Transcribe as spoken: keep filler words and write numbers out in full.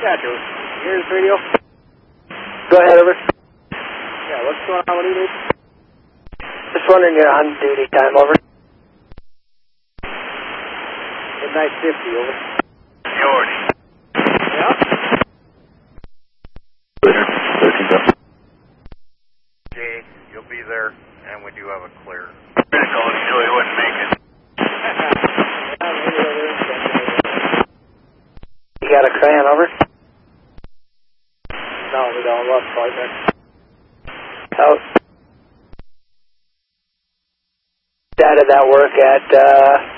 Gotcha. Here's radio. Go ahead, over. Yeah, what's going on? What do you need? Just wondering your on-duty time, over. Midnight fifty, over. Jordy. Yeah? Jay, you'll be there, and we do have a clear. Critical, you knew he wouldn't make it. You got a crayon, over? No, we don't. Love partner. Out. How did that work at, uh...